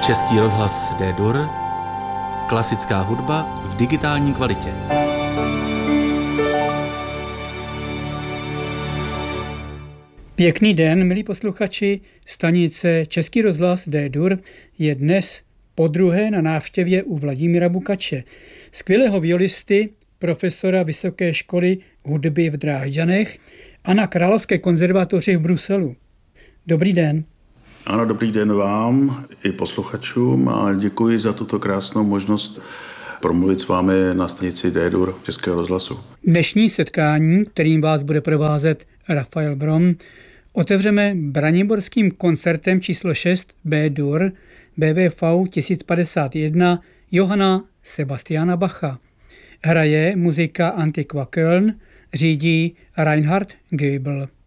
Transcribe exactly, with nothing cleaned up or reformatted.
Český rozhlas D-Dur, klasická hudba v digitální kvalitě. Pěkný den, milí posluchači. Stanice Český rozhlas D-Dur je dnes podruhé na návštěvě u Vladimíra Bukače, skvělého violisty, profesora Vysoké školy hudby v Drážďanech a na Královské konzervatoři v Bruselu. Dobrý den. Ano, dobrý den vám i posluchačům a děkuji za tuto krásnou možnost promluvit s vámi na stanici D-Dur Českého rozhlasu. Dnešní setkání, kterým vás bude provázet Rafael Brom, otevřeme braniborským koncertem číslo šest B-Dur B V V tisíc padesát jedna Johanna Sebastiana Bacha. Hraje muzika Antiqua Köln, řídí Reinhard Goebel.